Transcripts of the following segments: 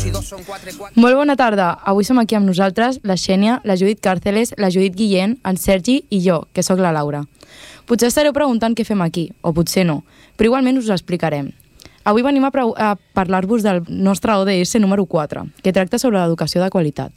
Molt bona tarda. Avui som aquí amb nosaltres la Xènia, la Judit Càrceles, la Judit Guillén, en Sergi i jo, que sóc la Laura. Potser estareu preguntant què fem aquí, o potser no, però igualment us ho explicarem. Avui venim a parlar-vos del nostre ODS número 4, que tracta sobre l'educació de qualitat.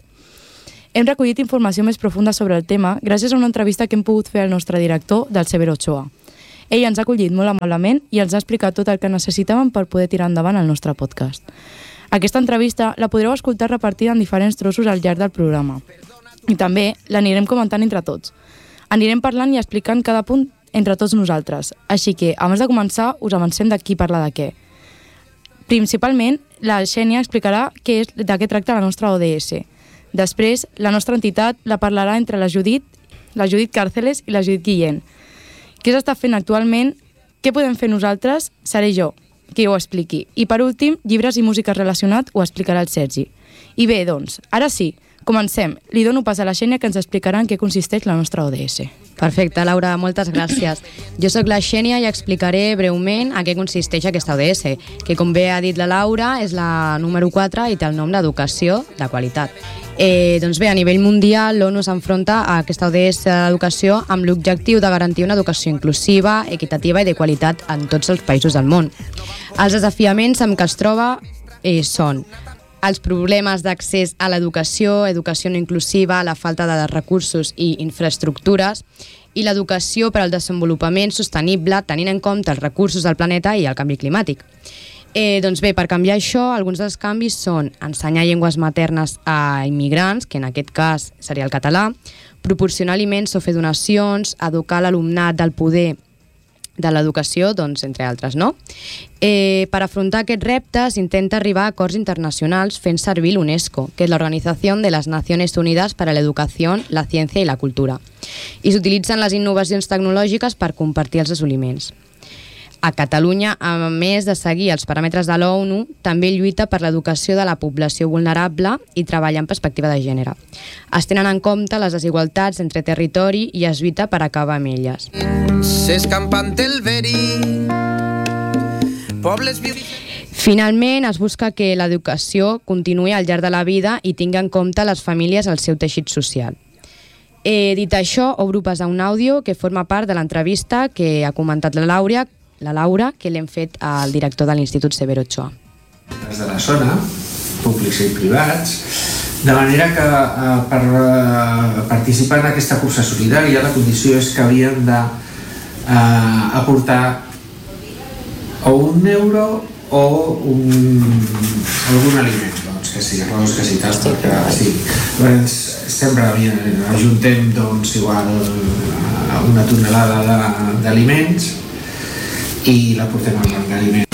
Hem recollit informació més profunda sobre el tema gràcies a una entrevista que hem pogut fer al nostre director, del Severo Ochoa. Ell ens ha acollit molt amablement i ens ha explicat tot el que necessitàvem per poder tirar endavant el nostre podcast. Aquesta entrevista la podreu escoltar repartida en diferents trossos al llarg del programa. I també l'anirem comentant entre tots. Anirem parlant i explicant cada punt entre tots nosaltres. Així que, abans de començar, us avancem de qui parla de què. Principalment, la Xènia explicarà de què tracta la nostra ODS. Després, la nostra entitat la parlarà entre la Judit Càrceles i la Judit Guillén. Què s'està fent actualment? Què podem fer nosaltres? Seré jo qui ho expliqui. I per últim, llibres i música relacionat ho explicarà el Sergi. I bé, doncs, ara sí, comencem. Li dono pas a la Xènia que ens explicarà en què consisteix la nostra ODS. Perfecte, Laura, moltes gràcies. Jo sóc la Xènia i explicaré breument a què consisteix aquesta ODS, que com bé ha dit la Laura és la número 4 i té el nom d'Educació de Qualitat. Doncs bé, a nivell mundial l'ONU s'enfronta a aquesta ODS d'educació amb l'objectiu de garantir una educació inclusiva, equitativa i de qualitat en tots els països del món. Els desafiaments amb què es troba són els problemes d'accés a l'educació, educació no inclusiva, la falta de recursos i infraestructures i l'educació per al desenvolupament sostenible tenint en compte els recursos del planeta i el canvi climàtic. Doncs bé, per canviar això, alguns dels canvis són ensenyar llengües maternes a immigrants, que en aquest cas seria el català, proporcionar aliments o fer donacions, educar l'alumnat del poder de l'educació, doncs, entre altres, no? Per afrontar aquests reptes, intenta arribar a acords internacionals fent servir l'UNESCO, que és l'Organització de les Nacions Unides per a l'Educació, la Ciència i la Cultura. I s'utilitzen les innovacions tecnològiques per compartir els assoliments. A Catalunya, a més de seguir els paràmetres de l'ONU, també lluita per l'educació de la població vulnerable i treballa en perspectiva de gènere. Es tenen en compte les desigualtats entre territori i es lluita per acabar amb elles. Finalment, es busca que l'educació continuï al llarg de la vida i tingui en compte les famílies al seu teixit social. Dit això, obro pas a un àudio que forma part de l'entrevista que ha comentat la Laura, que l'hem fet al director de l'Institut Severo Ochoa. De la zona, públics i privats, de manera que per participar en aquesta cursa solidària la condició és que havien d'aportar o €1 o algun aliment, doncs, que sí, arròs, que sí, tal, perquè sí. Llavors, sempre ajuntem doncs, igual una tonelada d'aliments i la portem al banc d'aliments.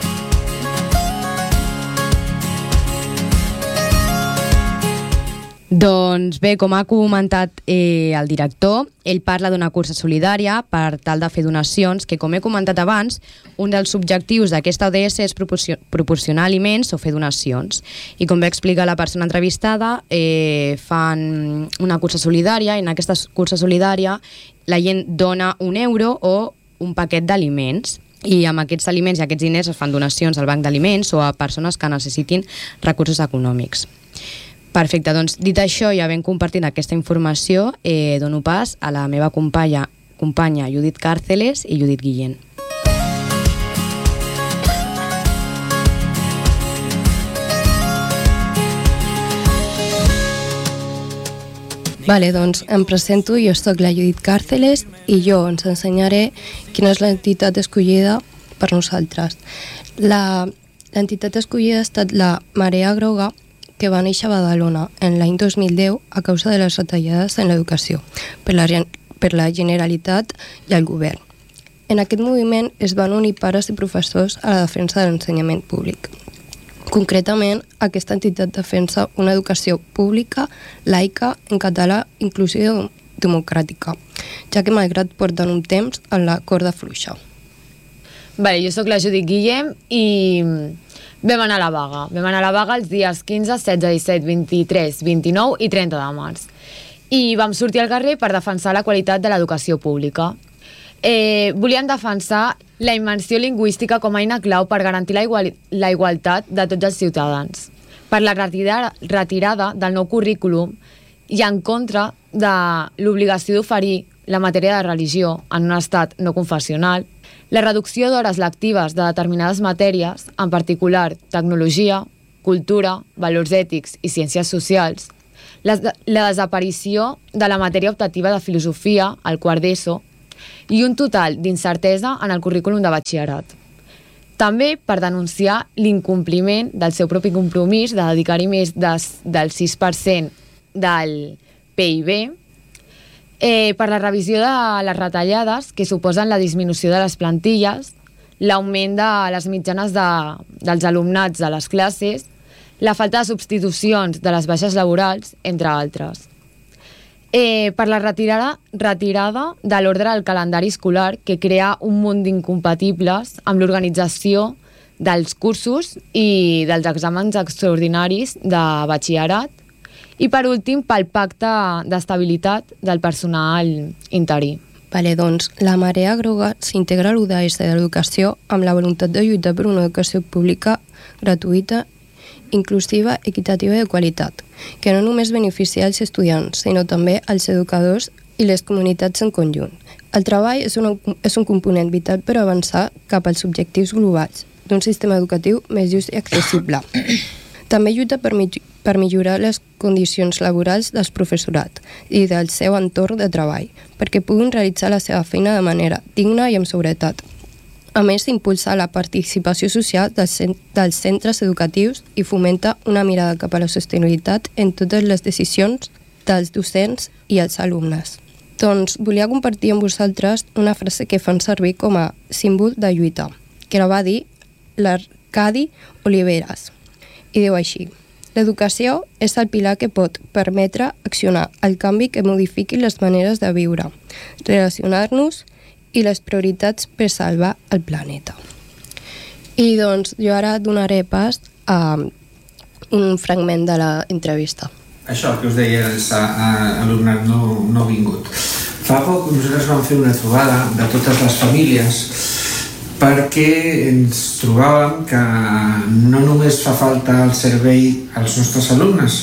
Doncs bé, com ha comentat el director, ell parla d'una cursa solidària per tal de fer donacions, que com he comentat abans, un dels objectius d'aquesta ODS és proporcionar aliments o fer donacions. I com bé explica la persona entrevistada, fan una cursa solidària i en aquesta cursa solidària la gent dona €1 o un paquet d'aliments. I amb aquests aliments i aquests diners es fan donacions al banc d'aliments o a persones que necessitin recursos econòmics. Perfecte, doncs dit això, ja ben compartint aquesta informació, dono pas a la meva companya Judit Càrceles i Judit Guillén. Vale, doncs em presento, jo soc la Judit Càrceles i jo ens ensenyaré quina és l'entitat escollida per nosaltres. L'entitat escollida ha estat la Marea Groga, que va néixer a Badalona en l'any 2010 a causa de les retallades en l'educació per la Generalitat i el govern. En aquest moviment es van unir pares i professors a la defensa de l'ensenyament públic. Concretament, aquesta entitat defensa una educació pública, laica, en català, inclusiva i democràtica, ja que malgrat porten un temps en la corda fluixa. Vale, jo sóc la Judit Guillem i vam anar a la vaga. Vam anar a la vaga els dies 15, 16, 17, 23, 29 i 30 de març. I vam sortir al carrer per defensar la qualitat de l'educació pública. Volíem defensar la immersió lingüística com a eina clau per garantir la igualtat de tots els ciutadans. per la retirada del nou currículum i en contra de l'obligació d'oferir la matèria de religió en un estat no confessional, la reducció d'hores lectives de determinades matèries, en particular tecnologia, cultura, valors ètics i ciències socials, la desaparició de la matèria optativa de filosofia al quart d'ESO i un total d'incertesa en el currículum de batxillerat. També per denunciar l'incompliment del seu propi compromís de dedicar-hi més del 6% del PIB, per la revisió de les retallades que suposen la disminució de les plantilles, l'augment de les mitjanes dels alumnats de les classes, la falta de substitucions de les baixes laborals, entre altres. Per la retirada de l'ordre del calendari escolar, que crea un munt d'incompatibles amb l'organització dels cursos i dels exàmens extraordinaris de batxillerat, i per últim pel pacte d'estabilitat del personal interí. Vale, doncs la Marea Groga s'integra a l'UDS de l'Educació amb la voluntat de lluitar per una educació pública gratuïta, inclusiva, equitativa i de qualitat, que no només beneficia els estudiants, sinó també els educadors i les comunitats en conjunt. El treball és un component vital per avançar cap als objectius globals d'un sistema educatiu més just i accessible. També lluita per millorar les condicions laborals del professorat i del seu entorn de treball, perquè puguin realitzar la seva feina de manera digna i amb seguretat. A més, impulsa la participació social dels centres educatius i fomenta una mirada cap a la sostenibilitat en totes les decisions dels docents i els alumnes. Doncs volia compartir amb vosaltres una frase que fan servir com a símbol de lluita, que la va dir l'Arcadi Oliveras. I diu així: l'educació és el pilar que pot permetre accionar el canvi que modifiqui les maneres de viure, relacionar-nos i les prioritats per salvar el planeta. I doncs jo ara donaré pas a un fragment de l'entrevista. Això que us deia, alumnat no vingut. Fa poc nosaltres vam fer una trobada de totes les famílies perquè ens trobàvem que no només fa falta el servei als nostres alumnes,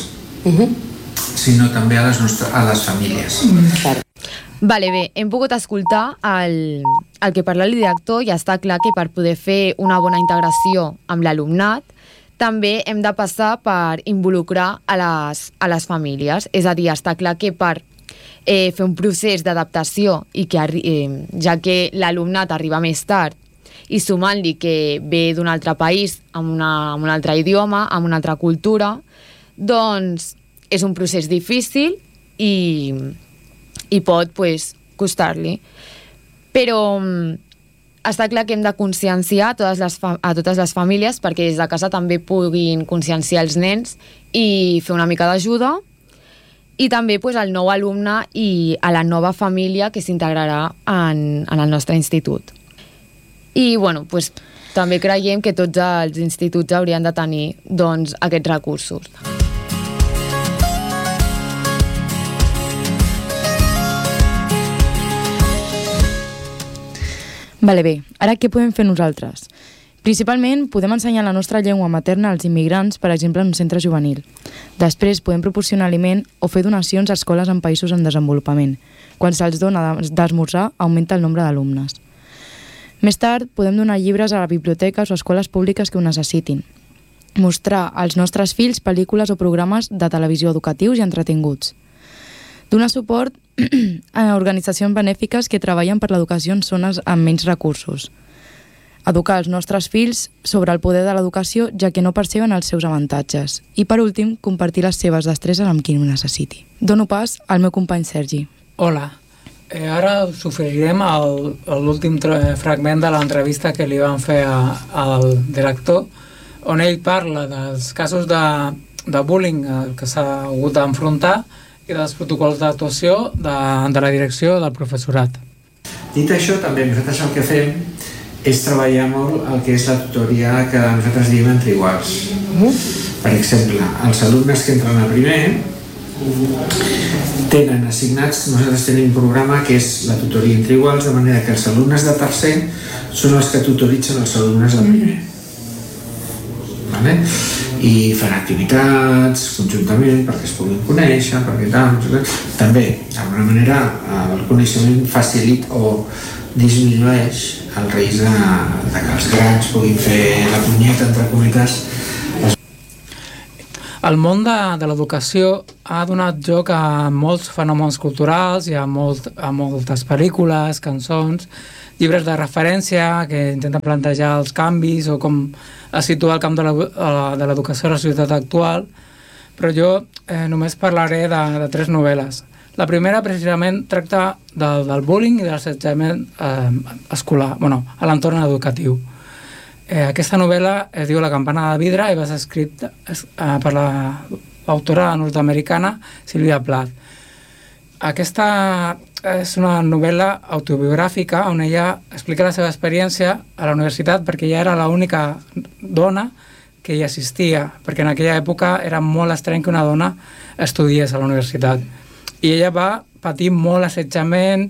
sinó també a les famílies. Vale, bé, hem pogut escoltar el que parla el director i està clar que per poder fer una bona integració amb l'alumnat també hem de passar per involucrar a les famílies. És a dir, està clar que per fer un procés d'adaptació i que ja que l'alumnat arriba més tard i sumant-li que ve d'un altre país, amb un altre idioma, amb una altra cultura, doncs és un procés difícil i pot costar-li. Però està clar que hem de conscienciar a totes les famílies perquè des de casa també puguin conscienciar els nens i fer una mica d'ajuda, i també al nou alumne i a la nova família que s'integrarà en el nostre institut. I també creiem que tots els instituts haurien de tenir aquests recursos. Vale, bé, ara què podem fer nosaltres? Principalment, podem ensenyar la nostra llengua materna als immigrants, per exemple, en un centre juvenil. Després, podem proporcionar aliment o fer donacions a escoles en països en desenvolupament. Quan se'ls dona d'esmorzar, augmenta el nombre d'alumnes. Més tard, podem donar llibres a biblioteques o escoles públiques que ho necessitin. Mostrar als nostres fills pel·lícules o programes de televisió educatius i entretinguts. Donar suport a organitzacions benèfiques que treballen per l'educació en zones amb menys recursos. Educar els nostres fills sobre el poder de l'educació, ja que no perceben els seus avantatges. I, per últim, compartir les seves destreses amb qui ho necessiti. Dono pas al meu company Sergi. Hola. Ara us oferirem l'últim fragment de l'entrevista que li van fer al director, on ell parla dels casos de bullying que s'ha hagut d'enfrontar i dels protocols d'actuació de la direcció del professorat. Dit això, també nosaltres el que fem és treballar molt el que és la tutoria que nosaltres diem entre iguals. Per exemple, els alumnes que entren a primer tenen assignats, nosaltres tenim un programa que és la tutoria entre iguals, de manera que els alumnes de tercer són els que tutoritzen els alumnes de primer. vale? I fan activitats conjuntament perquè es puguin conèixer, perquè tal, també d'alguna manera el coneixement facilita o disminueix el risc de que els grans puguin fer la punyeta, entre cometes. El món de l'educació ha donat lloc a molts fenòmens culturals i a moltes pel·lícules, cançons, llibres de referència que intenten plantejar els canvis o com es situa el camp de l'educació a la societat actual, però jo només parlaré de 3 novel·les. La primera, precisament, tracta del bullying i de l'assetjament escolar, a l'entorn educatiu. Aquesta novel·la es diu La campana de vidre i va ser escrita per l'autora nord-americana Sylvia Plath. Aquesta és una novel·la autobiogràfica on ella explica la seva experiència a la universitat perquè ella era l'única dona que hi assistia, perquè en aquella època era molt estrany que una dona estudiés a la universitat. I ella va patir molt assetjament,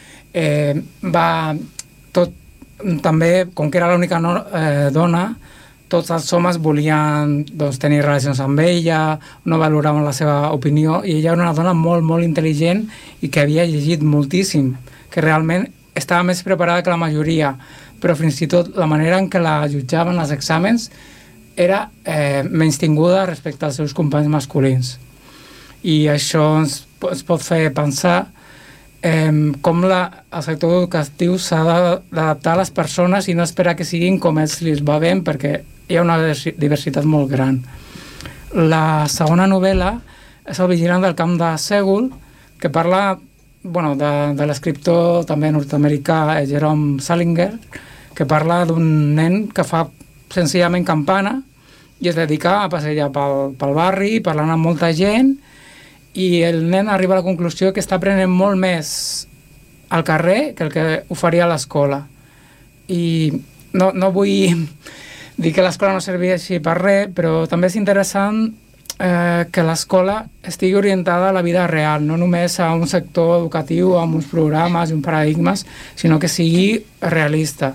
també, com que era l'única dona, tots els homes volien tenir relacions amb ella, no valoraven la seva opinió, i ella era una dona molt, molt intel·ligent i que havia llegit moltíssim, que realment estava més preparada que la majoria, però fins i tot la manera en què la jutjaven els exàmens era menystinguda respecte als seus companys masculins. I això ens pot fer pensar com el sector educatiu s'ha d'adaptar a les persones i no esperar que siguin com ells li va bé, perquè hi ha una diversitat molt gran. La segona novel·la és El vigilant del camp de Ségul, que parla de l'escriptor també nord-americà Jerome Salinger, que parla d'un nen que fa senzillament campana i es dedica a passejar pel barri, parlant amb molta gent, i el nen arriba a la conclusió que està aprenent molt més al carrer que el que ho faria a l'escola. I no vull dir que l'escola no serveixi per res, però també és interessant que l'escola estigui orientada a la vida real, no només a un sector educatiu, amb uns programes i uns paradigmes, sinó que sigui realista.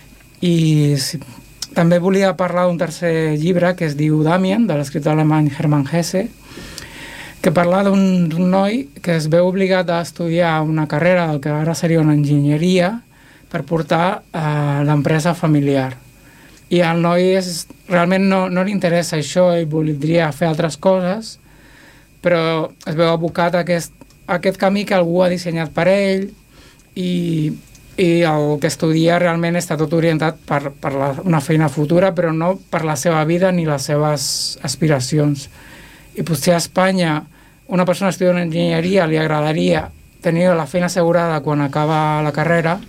I també volia parlar d'un tercer llibre que es diu Damien, de l'escriptor alemany Hermann Hesse, que parla d'un noi que es veu obligat a estudiar una carrera del que ara seria una enginyeria per portar l'empresa familiar. I al noi realment no li interessa això, ell voldria fer altres coses, però es veu abocat a aquest camí que algú ha dissenyat per ell i el que estudia realment està tot orientat per una feina futura, però no per la seva vida ni les seves aspiracions. I potser a Espanya una persona estudiant enginyeria li agradaria tenir la feina assegurada quan acaba la carrera,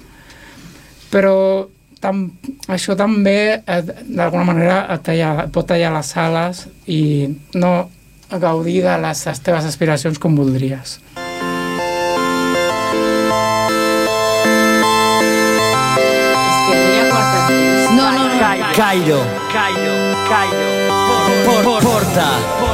però això també d'alguna manera pot tallar les ales i no gaudir de les teves aspiracions com voldries. Cairo. Porta.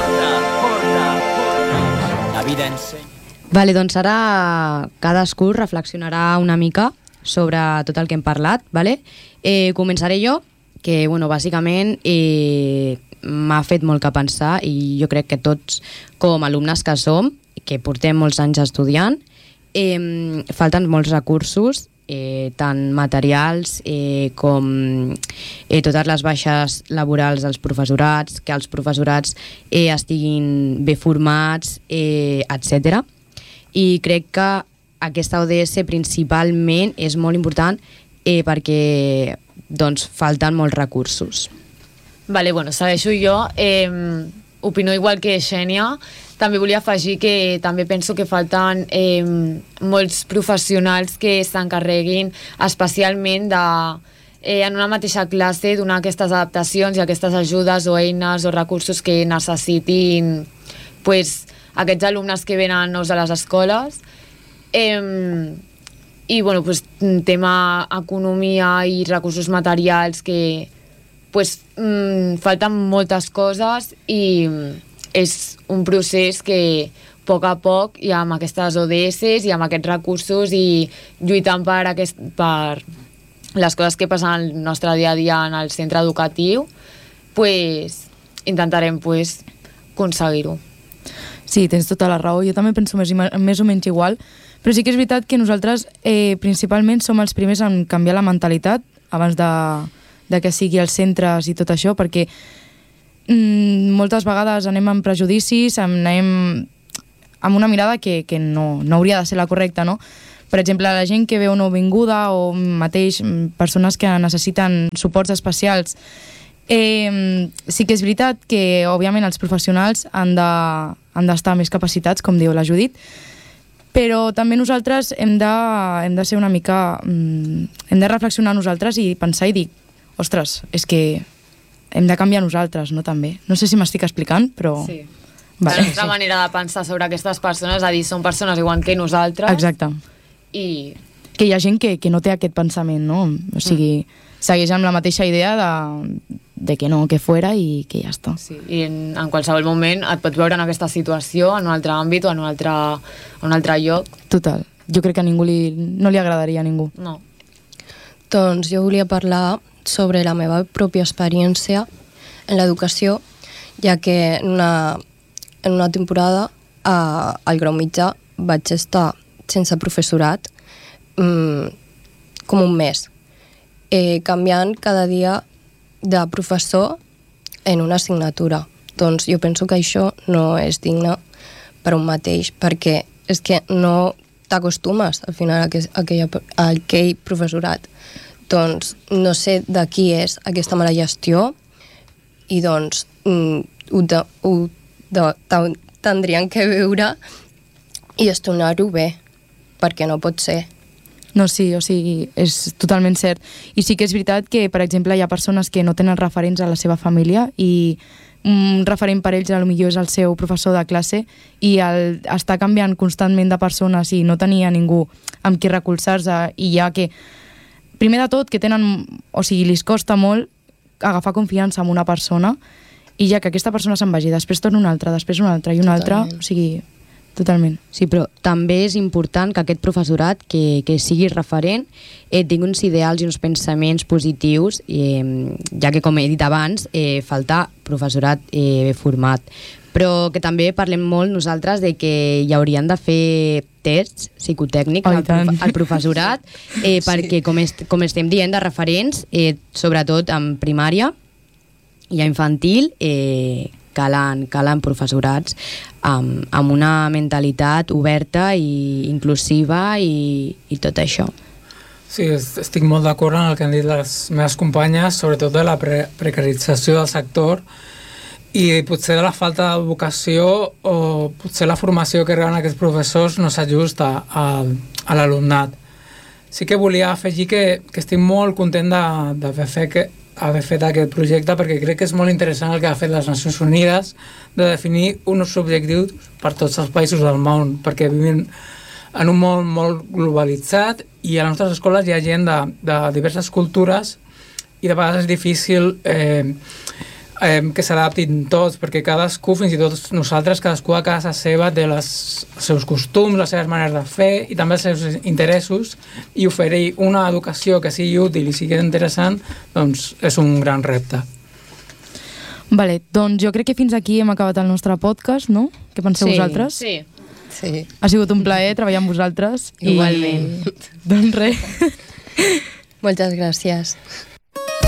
La vida ensenya. Vale, doncs ara cadascú reflexionarà una mica sobre tot el que hem parlat, vale? Començaré jo, que bàsicament m'ha fet molt que pensar i jo crec que tots com alumnes que som, que portem molts anys estudiant, falten molts recursos, tant materials com totes les baixes laborals dels professorats, que els professorats estiguin bé formats, etc. I crec que aquesta ODS principalment és molt important perquè falten molts recursos. Vale, segueixo jo. Opino igual que Xènia. També volia afegir que també penso que falten molts professionals que s'encarreguin especialment en una mateixa classe donar aquestes adaptacions i aquestes ajudes o eines o recursos que necessitin aquests alumnes que venen nous a les escoles. I tema economia i recursos materials que falten moltes coses i és un procés que a poc a poc i amb aquestes ODS i amb aquests recursos i lluitant per les coses que passen al nostre dia a dia en el centre educatiu pues, intentarem pues, aconseguir-ho. Sí, tens tota la raó. Jo també penso més o menys igual, però sí que és veritat que nosaltres principalment som els primers en canviar la mentalitat abans de que sigui els centres i tot això, perquè moltes vegades anem amb prejudicis, anem amb una mirada que no hauria de ser la correcta, no? Per exemple, la gent que veu nouvinguda o mateix persones que necessiten suports especials, sí que és veritat que, òbviament, els professionals han d'estar més capacitats, com diu la Judit, però també nosaltres hem de ser una mica... hem de reflexionar nosaltres i pensar i dir, ostres, és que hem de canviar nosaltres, no, també? No sé si m'estic explicant, però... Sí. Vale. La nostra manera de pensar sobre aquestes persones, és a dir, són persones igual que nosaltres. Exacte. I... Que hi ha gent que no té aquest pensament, no? O sigui, segueix amb la mateixa idea de que no, que fora i que ja està. Sí, i en qualsevol moment et pots veure en aquesta situació, en un altre àmbit o en un altre lloc. Total. Jo crec que a ningú no li agradaria a ningú. No. Doncs jo volia parlar sobre la meva pròpia experiència en l'educació, ja que en una temporada al grau mitjà vaig estar sense professorat com un mes, canviant cada dia de professor en una assignatura. Doncs jo penso que això no és digne per un mateix, perquè és que no t'acostumes al final a aquell professorat. Doncs no sé de qui és aquesta mala gestió i doncs tindrien que veure i estrenar-ho bé, perquè no pot ser. No, sí, o sigui, és totalment cert. I sí que és veritat que, per exemple, hi ha persones que no tenen referents a la seva família i un referent per ells potser és el seu professor de classe i està canviant constantment de persones i no tenia ningú amb qui recolzar-se, i ja que, primer de tot, que tenen, o sigui, li costa molt agafar confiança en una persona, i ja que aquesta persona se'n vagi, després torna una altra, després una altra i una altra, o sigui, totalment. Sí, però també és important que aquest professorat, que sigui referent, tingui uns ideals i uns pensaments positius, ja que, com he dit abans, falta professorat format. Però que també parlem molt nosaltres de que hi haurien de fer tests psicotècnics al professorat, perquè, com estem dient, de referents, sobretot en primària i a infantil, calen professorats amb una mentalitat oberta i inclusiva i tot això. Sí, estic molt d'acord amb el que han dit les meves companyes, sobretot de la precarització del sector i potser de la falta de vocació o potser la formació que reben aquests professors no s'ajusta a l'alumnat. Sí que volia afegir que estic molt content d'haver fet aquest projecte, perquè crec que és molt interessant el que ha fet les Nacions Unides de definir uns objectius per tots els països del món, perquè vivim en un món molt globalitzat i a les nostres escoles hi ha gent de diverses cultures i de vegades és difícil que s'adaptin tots, perquè cadascú, fins i tot nosaltres, cadascú a casa seva té els seus costums, les seves maneres de fer i també els seus interessos, i oferir una educació que sigui útil i sigui interessant, doncs és un gran repte. Vale, doncs jo crec que fins aquí hem acabat el nostre podcast, no? Què penseu vosaltres? Sí. Ha sigut un plaer treballar amb vosaltres. Igualment. Doncs res. Moltes gràcies.